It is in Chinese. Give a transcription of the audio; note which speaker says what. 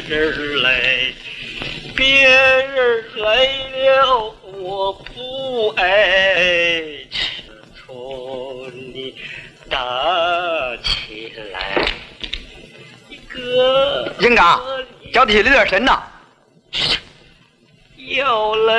Speaker 1: 人来，别人来了我不爱，从你打起来。哥，
Speaker 2: 英刚，叫的是李德神呐。
Speaker 1: 要了。